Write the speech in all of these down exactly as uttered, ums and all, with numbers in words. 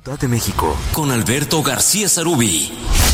Ciudad de México, con Alberto García Sarubí.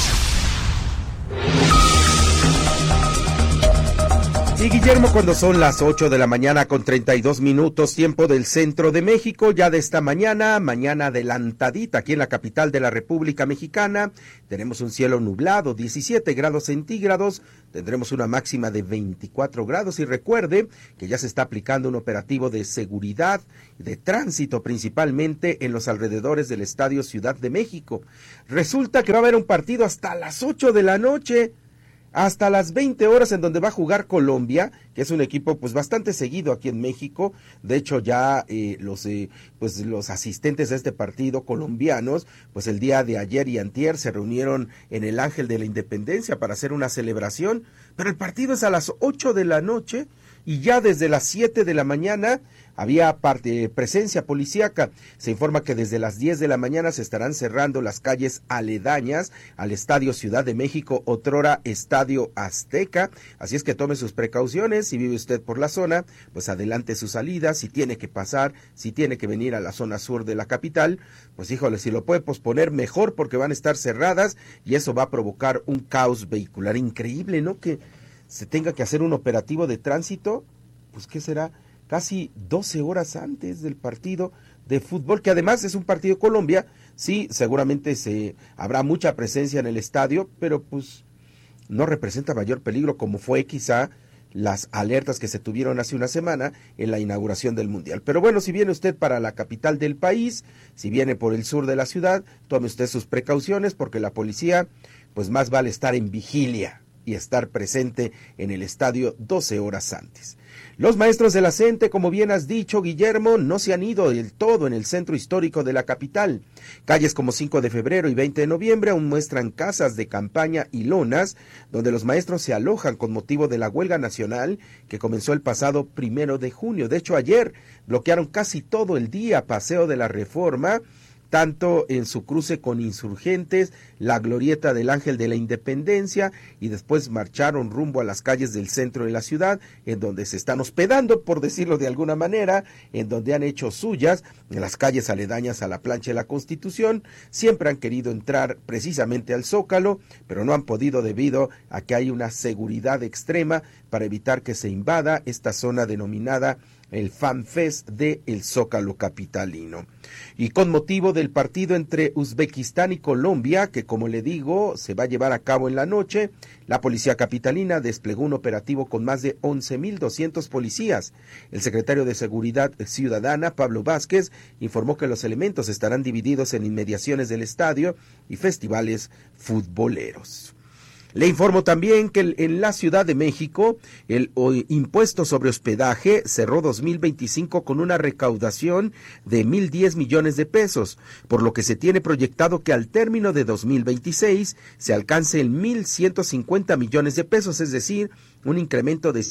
Y Guillermo, cuando son las ocho de la mañana con treinta y dos minutos, tiempo del centro de México, ya de esta mañana, mañana adelantadita aquí en la capital de la República Mexicana, tenemos un cielo nublado, diecisiete grados centígrados, tendremos una máxima de veinticuatro grados y recuerde que ya se está aplicando un operativo de seguridad, de tránsito principalmente en los alrededores del Estadio Ciudad de México. Resulta que va a haber un partido hasta las ocho de la noche. Hasta las veinte horas en donde va a jugar Colombia, que es un equipo pues bastante seguido aquí en México. De hecho ya eh, los eh, pues los asistentes a este partido colombianos, pues el día de ayer y antier se reunieron en el Ángel de la Independencia para hacer una celebración, pero el partido es a las ocho de la noche y ya desde las siete de la mañana había parte, presencia policíaca. Se informa que desde las diez de la mañana se estarán cerrando las calles aledañas al Estadio Ciudad de México, otrora Estadio Azteca, así es que tome sus precauciones. Si vive usted por la zona, pues adelante su salida. Si tiene que pasar, si tiene que venir a la zona sur de la capital, pues híjole, si lo puede posponer mejor porque van a estar cerradas y eso va a provocar un caos vehicular. Increíble, ¿no? Que se tenga que hacer un operativo de tránsito, pues ¿qué será? Casi doce horas antes del partido de fútbol, que además es un partido de Colombia. Sí, seguramente se habrá mucha presencia en el estadio, pero pues no representa mayor peligro como fue quizá las alertas que se tuvieron hace una semana en la inauguración del Mundial. Pero bueno, si viene usted para la capital del país, si viene por el sur de la ciudad, tome usted sus precauciones porque la policía, pues más vale estar en vigilia y estar presente en el estadio doce horas antes. Los maestros de la C E N T E, como bien has dicho, Guillermo, no se han ido del todo en el centro histórico de la capital. Calles como cinco de febrero y veinte de noviembre aún muestran casas de campaña y lonas, donde los maestros se alojan con motivo de la huelga nacional que comenzó el pasado primero de junio. De hecho, ayer bloquearon casi todo el día Paseo de la Reforma, tanto en su cruce con Insurgentes, la glorieta del Ángel de la Independencia, y después marcharon rumbo a las calles del centro de la ciudad, en donde se están hospedando, por decirlo de alguna manera, en donde han hecho suyas, en las calles aledañas a la plancha de la Constitución. Siempre han querido entrar precisamente al Zócalo, pero no han podido debido a que hay una seguridad extrema para evitar que se invada esta zona denominada el Fan Fest de el Zócalo capitalino. Y con motivo del partido entre Uzbekistán y Colombia, que como le digo, se va a llevar a cabo en la noche, la policía capitalina desplegó un operativo con más de once mil doscientos policías. El secretario de Seguridad Ciudadana, Pablo Vázquez, informó que los elementos estarán divididos en inmediaciones del estadio y festivales futboleros. Le informo también que en la Ciudad de México el impuesto sobre hospedaje cerró dos mil veinticinco con una recaudación de mil diez millones de pesos, por lo que se tiene proyectado que al término de dos mil veintiséis se alcance el mil ciento cincuenta millones de pesos, es decir, un incremento de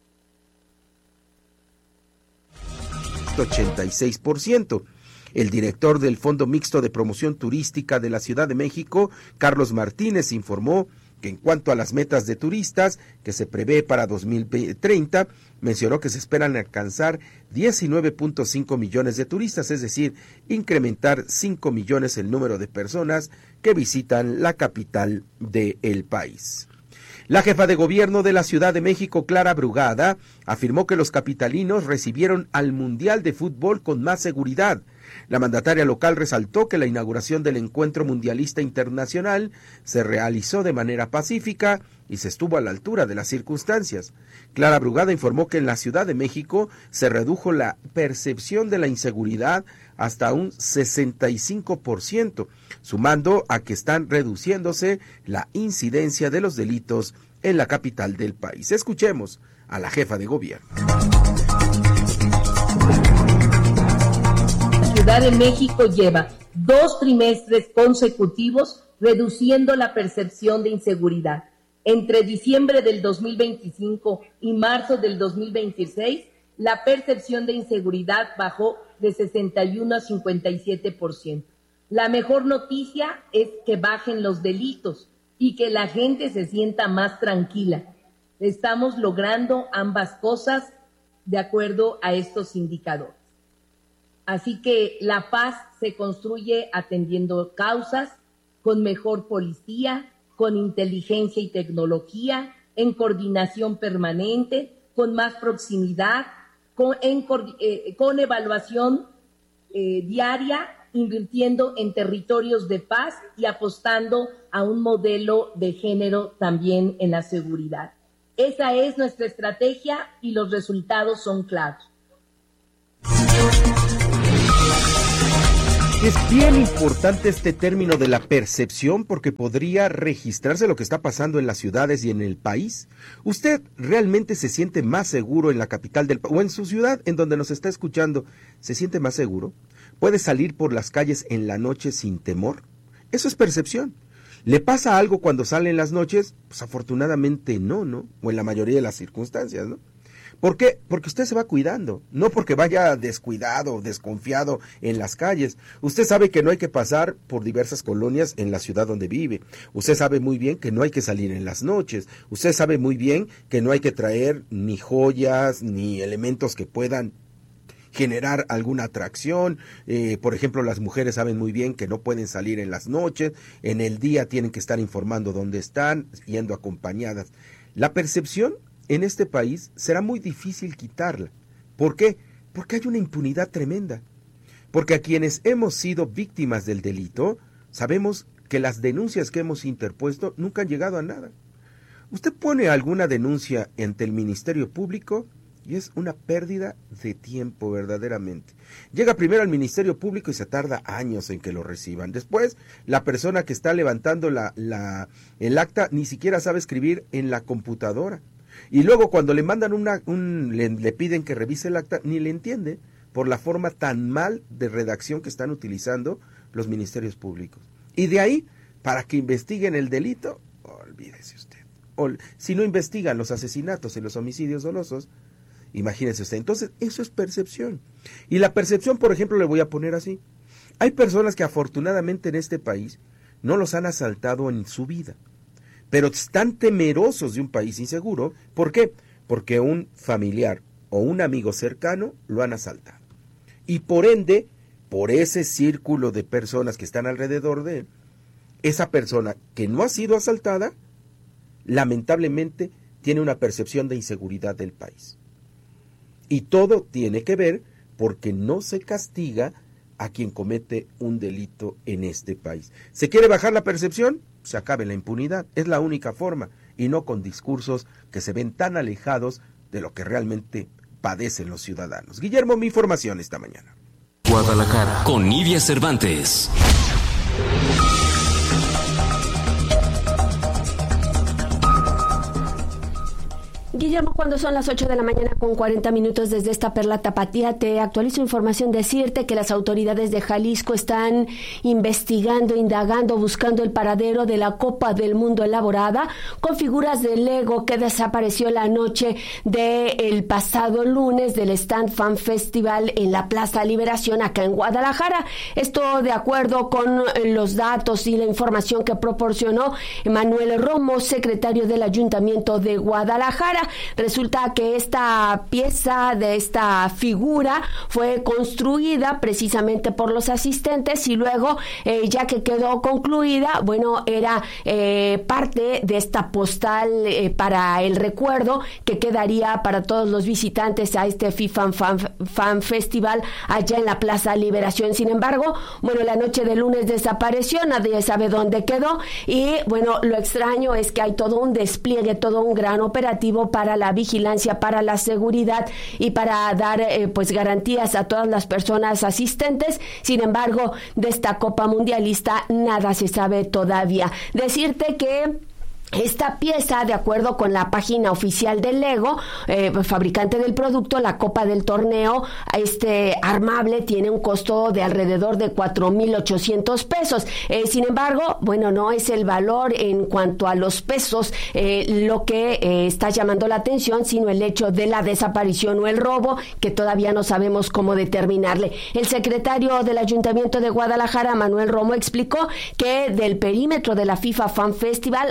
ochenta y seis por ciento. El director del Fondo Mixto de Promoción Turística de la Ciudad de México, Carlos Martínez, informó que en cuanto a las metas de turistas que se prevé para dos mil treinta, mencionó que se esperan alcanzar diecinueve punto cinco millones de turistas, es decir, incrementar cinco millones el número de personas que visitan la capital del país. La jefa de gobierno de la Ciudad de México, Clara Brugada, afirmó que los capitalinos recibieron al Mundial de Fútbol con más seguridad. La mandataria local resaltó que la inauguración del Encuentro Mundialista Internacional se realizó de manera pacífica y se estuvo a la altura de las circunstancias. Clara Brugada informó que en la Ciudad de México se redujo la percepción de la inseguridad hasta un sesenta y cinco por ciento, sumando a que están reduciéndose la incidencia de los delitos en la capital del país. Escuchemos a la jefa de gobierno. La Ciudad de México lleva dos trimestres consecutivos reduciendo la percepción de inseguridad. Entre diciembre del dos mil veinticinco y marzo del dos mil veintiséis, la percepción de inseguridad bajó de sesenta y uno a cincuenta y siete por ciento. La mejor noticia es que bajen los delitos y que la gente se sienta más tranquila. Estamos logrando ambas cosas de acuerdo a estos indicadores. Así que la paz se construye atendiendo causas, con mejor policía, con inteligencia y tecnología, en coordinación permanente, con más proximidad, con, en, eh, con evaluación eh, diaria, invirtiendo en territorios de paz y apostando a un modelo de género también en la seguridad. Esa es nuestra estrategia y los resultados son claros. Es bien importante este término de la percepción porque podría registrarse lo que está pasando en las ciudades y en el país. ¿Usted realmente se siente más seguro en la capital del país o en su ciudad en donde nos está escuchando? ¿Se siente más seguro? ¿Puede salir por las calles en la noche sin temor? Eso es percepción. ¿Le pasa algo cuando sale en las noches? Pues afortunadamente no, ¿no? O en la mayoría de las circunstancias, ¿no? ¿Por qué? Porque usted se va cuidando, no porque vaya descuidado, desconfiado en las calles. Usted sabe que no hay que pasar por diversas colonias en la ciudad donde vive. Usted sabe muy bien que no hay que salir en las noches. Usted sabe muy bien que no hay que traer ni joyas ni elementos que puedan generar alguna atracción. Eh, por ejemplo, las mujeres saben muy bien que no pueden salir en las noches. En el día tienen que estar informando dónde están, yendo acompañadas. La percepción en este país será muy difícil quitarla. ¿Por qué? Porque hay una impunidad tremenda. Porque a quienes hemos sido víctimas del delito, sabemos que las denuncias que hemos interpuesto nunca han llegado a nada. Usted pone alguna denuncia ante el Ministerio Público y es una pérdida de tiempo verdaderamente. Llega primero al Ministerio Público y se tarda años en que lo reciban. Después, la persona que está levantando la, la, el acta ni siquiera sabe escribir en la computadora. Y luego cuando le mandan una, un, le, le piden que revise el acta, ni le entiende por la forma tan mal de redacción que están utilizando los ministerios públicos. Y de ahí, para que investiguen el delito, olvídese usted. O, si no investigan los asesinatos y los homicidios dolosos, imagínese usted. Entonces, eso es percepción. Y la percepción, por ejemplo, le voy a poner así. Hay personas que afortunadamente en este país no los han asaltado en su vida, pero están temerosos de un país inseguro. ¿Por qué? Porque un familiar o un amigo cercano lo han asaltado. Y por ende, por ese círculo de personas que están alrededor de él, esa persona que no ha sido asaltada, lamentablemente tiene una percepción de inseguridad del país. Y todo tiene que ver porque no se castiga a quien comete un delito en este país. ¿Se quiere bajar la percepción? Se acabe la impunidad. Es la única forma, y no con discursos que se ven tan alejados de lo que realmente padecen los ciudadanos. Guillermo, mi información esta mañana. Guadalajara, con Nidia Cervantes. Guillermo, cuando son las ocho de la mañana con cuarenta minutos desde esta Perla Tapatía, te actualizo información, decirte que las autoridades de Jalisco están investigando, indagando, buscando el paradero de la Copa del Mundo elaborada con figuras de Lego que desapareció la noche del pasado lunes del Stand Fan Festival en la Plaza Liberación acá en Guadalajara. Esto de acuerdo con los datos y la información que proporcionó Manuel Romo, secretario del Ayuntamiento de Guadalajara. Resulta que esta pieza de esta figura fue construida precisamente por los asistentes y luego, eh, ya que quedó concluida, bueno, era eh, parte de esta postal eh, para el recuerdo que quedaría para todos los visitantes a este FIFA Fan, Fan Festival allá en la Plaza Liberación. Sin embargo, bueno, la noche de lunes desapareció, nadie sabe dónde quedó y, bueno, lo extraño es que hay todo un despliegue, todo un gran operativo para la vigilancia, para la seguridad y para dar eh, pues garantías a todas las personas asistentes. Sin embargo, de esta Copa Mundialista nada se sabe todavía. Decirte que esta pieza, de acuerdo con la página oficial de Lego, eh, fabricante del producto, la copa del torneo, este armable tiene un costo de alrededor de cuatro mil ochocientos pesos. Eh, sin embargo, bueno, no es el valor en cuanto a los pesos eh, lo que eh, está llamando la atención, sino el hecho de la desaparición o el robo, que todavía no sabemos cómo determinarle. El secretario del Ayuntamiento de Guadalajara, Manuel Romo, explicó que del perímetro de la FIFA Fan Festival hay un dispositivo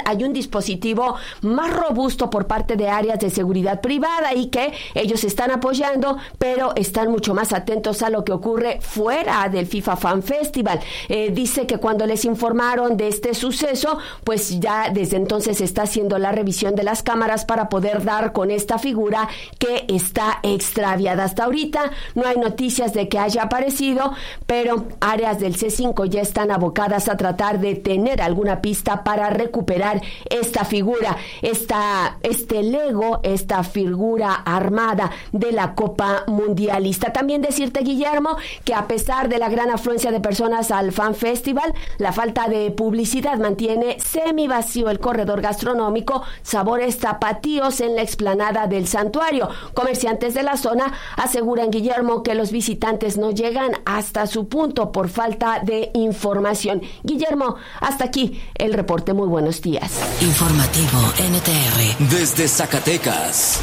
dispositivo más robusto por parte de áreas de seguridad privada y que ellos están apoyando, pero están mucho más atentos a lo que ocurre fuera del FIFA Fan Festival. Eh, dice que cuando les informaron de este suceso, pues ya desde entonces se está haciendo la revisión de las cámaras para poder dar con esta figura que está extraviada. Hasta ahorita no hay noticias de que haya aparecido, pero áreas del C cinco ya están abocadas a tratar de tener alguna pista para recuperar esta figura, esta, este Lego, esta figura armada de la Copa Mundialista. También decirte, Guillermo, que a pesar de la gran afluencia de personas al Fan Festival, la falta de publicidad mantiene semi vacío el corredor gastronómico Sabores Tapatíos en la explanada del santuario. Comerciantes de la zona aseguran, Guillermo, que los visitantes no llegan hasta su punto por falta de información. Guillermo, hasta aquí el reporte. Muy buenos días. Informativo N T R desde Zacatecas.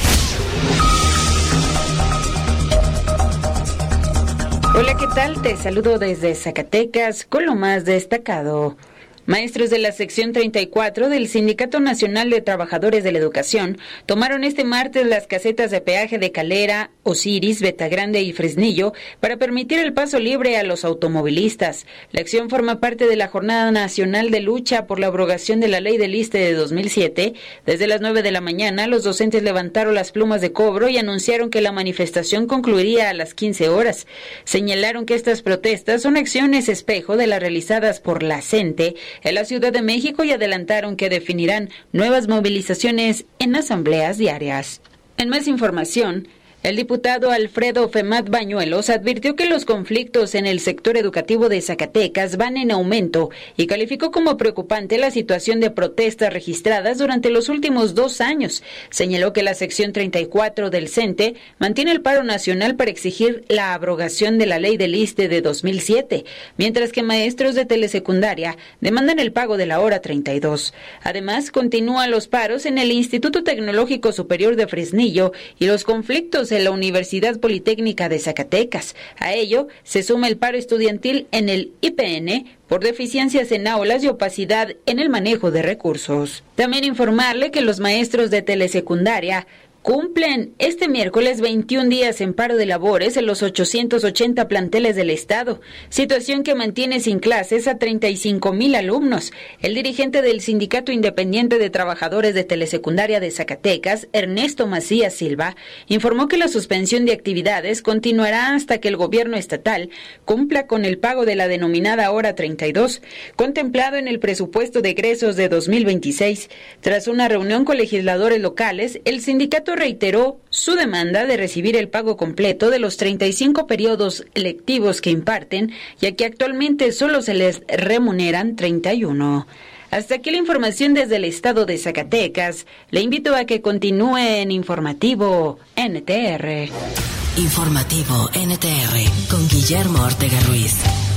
Hola, ¿qué tal? Te saludo desde Zacatecas con lo más destacado. Maestros de la sección treinta y cuatro del Sindicato Nacional de Trabajadores de la Educación tomaron este martes las casetas de peaje de Calera, Osiris, Betagrande y Fresnillo para permitir el paso libre a los automovilistas. La acción forma parte de la Jornada Nacional de Lucha por la abrogación de la Ley del ISSSTE de dos mil siete. Desde las nueve de la mañana, los docentes levantaron las plumas de cobro y anunciaron que la manifestación concluiría a las quince horas. Señalaron que estas protestas son acciones espejo de las realizadas por la CENTE en la Ciudad de México y adelantaron que definirán nuevas movilizaciones en asambleas diarias. En más información, el diputado Alfredo Femat Bañuelos advirtió que los conflictos en el sector educativo de Zacatecas van en aumento y calificó como preocupante la situación de protestas registradas durante los últimos dos años. Señaló que la sección treinta y cuatro del CENTE mantiene el paro nacional para exigir la abrogación de la ley del ISSSTE de dos mil siete, mientras que maestros de telesecundaria demandan el pago de la hora treinta y dos. Además, continúan los paros en el Instituto Tecnológico Superior de Fresnillo y los conflictos en la Universidad Politécnica de Zacatecas. A ello se suma el paro estudiantil en el I P N por deficiencias en aulas y opacidad en el manejo de recursos. También informarle que los maestros de telesecundaria cumplen este miércoles veintiún días en paro de labores en los ochocientos ochenta planteles del Estado, situación que mantiene sin clases a treinta y cinco mil alumnos. El dirigente del Sindicato Independiente de Trabajadores de Telesecundaria de Zacatecas, Ernesto Macías Silva, informó que la suspensión de actividades continuará hasta que el gobierno estatal cumpla con el pago de la denominada hora treinta y dos, contemplado en el presupuesto de egresos de dos mil veintiséis. Tras una reunión con legisladores locales, el sindicato reiteró su demanda de recibir el pago completo de los treinta y cinco periodos lectivos que imparten, ya que actualmente solo se les remuneran treinta y uno. Hasta aquí la información desde el estado de Zacatecas. Le invito a que continúe en Informativo N T R. Informativo N T R con Guillermo Ortega Ruiz.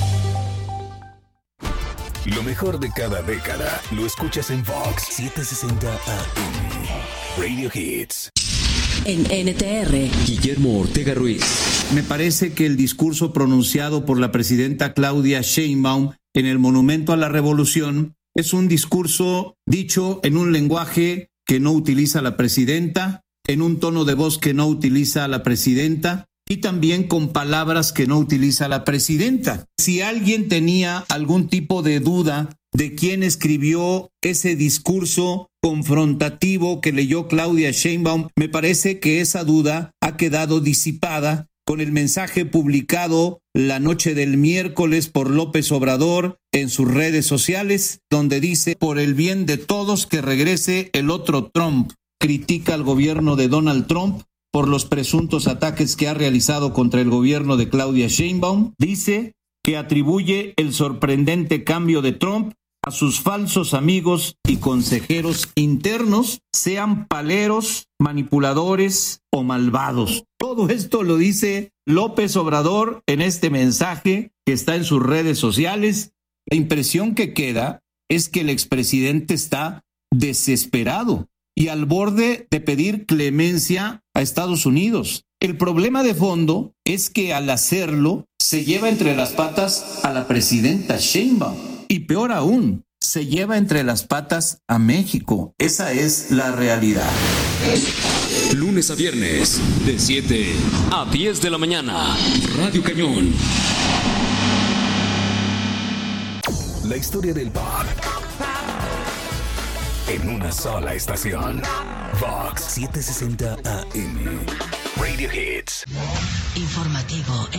Lo mejor de cada década lo escuchas en Vox setecientos sesenta A M. Radio Hits. En N T R, Guillermo Ortega Ruiz. Me parece que el discurso pronunciado por la presidenta Claudia Sheinbaum en el Monumento a la Revolución es un discurso dicho en un lenguaje que no utiliza la presidenta, en un tono de voz que no utiliza la presidenta y también con palabras que no utiliza la presidenta. Si alguien tenía algún tipo de duda de quién escribió ese discurso confrontativo que leyó Claudia Sheinbaum, me parece que esa duda ha quedado disipada con el mensaje publicado la noche del miércoles por López Obrador en sus redes sociales, donde dice: por el bien de todos que regrese el otro Trump. Critica al gobierno de Donald Trump por los presuntos ataques que ha realizado contra el gobierno de Claudia Sheinbaum. Dice que atribuye el sorprendente cambio de Trump a sus falsos amigos y consejeros internos, sean paleros, manipuladores o malvados. Todo esto lo dice López Obrador en este mensaje que está en sus redes sociales. La impresión que queda es que el expresidente está desesperado y al borde de pedir clemencia a Estados Unidos. El problema de fondo es que al hacerlo se lleva entre las patas a la presidenta Sheinbaum. Y peor aún, se lleva entre las patas a México. Esa es la realidad. Lunes a viernes, de siete a diez de la mañana. Radio Cañón. La historia del pop en una sola estación. Vox setecientos sesenta A M. Radio Hits. Informativo